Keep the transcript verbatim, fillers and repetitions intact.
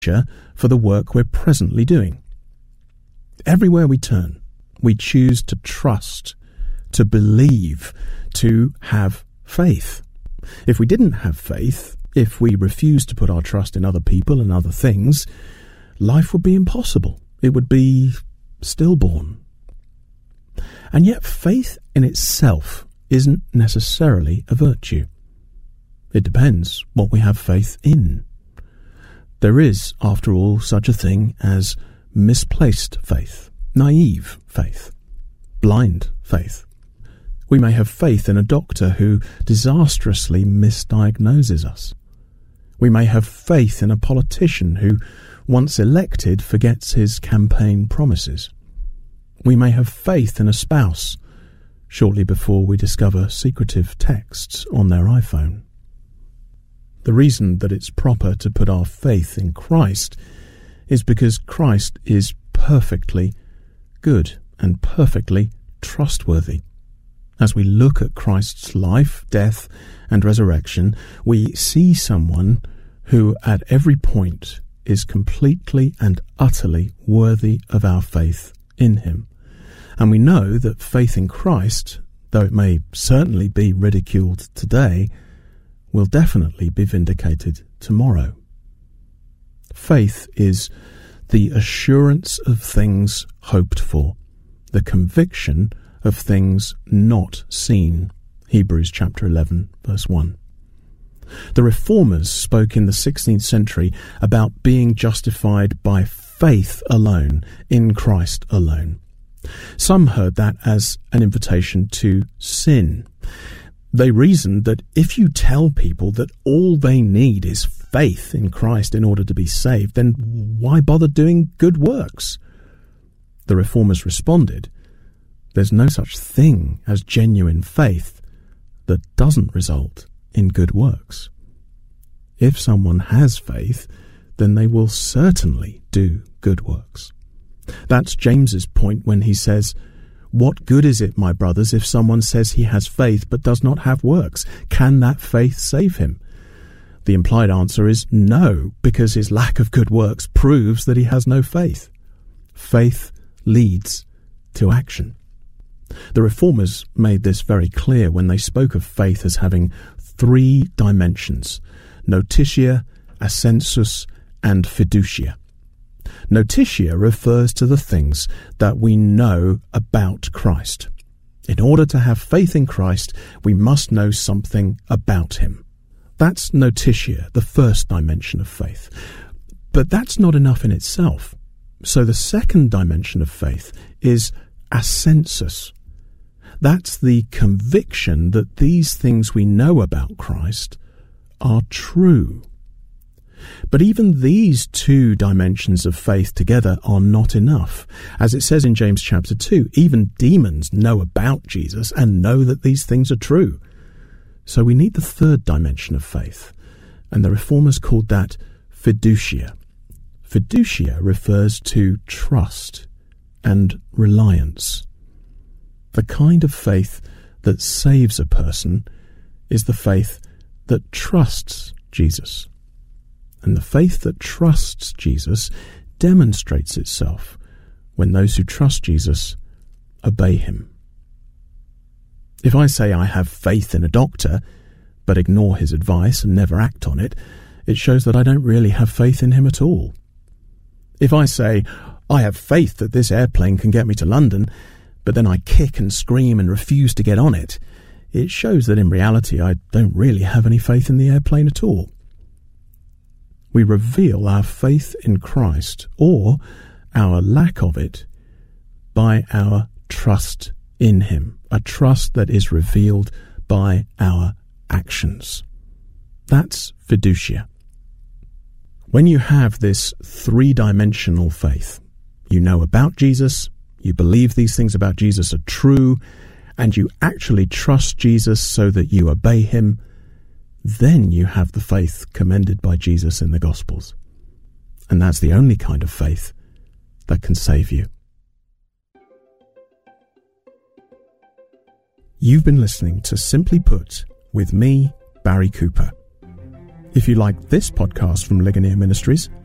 for the work we're presently doing. Everywhere we turn, we choose to trust, to believe, to have faith. If we didn't have faith, if we refused to put our trust in other people and other things, life would be impossible. It would be stillborn. And yet faith in itself isn't necessarily a virtue. It depends what we have faith in. There is, after all, such a thing as misplaced faith, naive faith, blind faith. We may have faith in a doctor who disastrously misdiagnoses us. We may have faith in a politician who, once elected, forgets his campaign promises. We may have faith in a spouse shortly before we discover secretive texts on their iPhone. The reason that it's proper to put our faith in Christ is because Christ is perfectly good and perfectly trustworthy. As we look at Christ's life, death, and resurrection, we see someone who at every point is completely and utterly worthy of our faith in him. And we know that faith in Christ, though it may certainly be ridiculed today, will definitely be vindicated tomorrow. Faith is the assurance of things hoped for, the conviction of things not seen. Hebrews chapter eleven, verse one. The Reformers spoke in the sixteenth century about being justified by faith alone, in Christ alone. Some heard that as an invitation to sin. They reasoned that if you tell people that all they need is faith in Christ in order to be saved, then why bother doing good works? The Reformers responded, there's no such thing as genuine faith that doesn't result in good works. If someone has faith, then they will certainly do good works. That's James's point when he says, "What good is it, my brothers, if someone says he has faith but does not have works? Can that faith save him?" The implied answer is no, because his lack of good works proves that he has no faith. Faith leads to action. The Reformers made this very clear when they spoke of faith as having three dimensions: notitia, assensus, and fiducia. Notitia refers to the things that we know about Christ. In order to have faith in Christ, we must know something about him. That's notitia, the first dimension of faith. But that's not enough in itself. So the second dimension of faith is assensus. That's the conviction that these things we know about Christ are true. But even these two dimensions of faith together are not enough. As it says in James chapter two, even demons know about Jesus and know that these things are true. So we need the third dimension of faith, and the Reformers called that fiducia. Fiducia refers to trust and reliance. The kind of faith that saves a person is the faith that trusts Jesus. And the faith that trusts Jesus demonstrates itself when those who trust Jesus obey him. If I say I have faith in a doctor, but ignore his advice and never act on it, it shows that I don't really have faith in him at all. If I say, I have faith that this airplane can get me to London, but then I kick and scream and refuse to get on it, it shows that in reality I don't really have any faith in the airplane at all. We reveal our faith in Christ, or our lack of it, by our trust in him, a trust that is revealed by our actions. That's fiducia. When you have this three-dimensional faith, you know about Jesus, you believe these things about Jesus are true, and you actually trust Jesus so that you obey him, then you have the faith commended by Jesus in the Gospels. And that's the only kind of faith that can save you. You've been listening to Simply Put with me, Barry Cooper. If you like this podcast from Ligonier Ministries,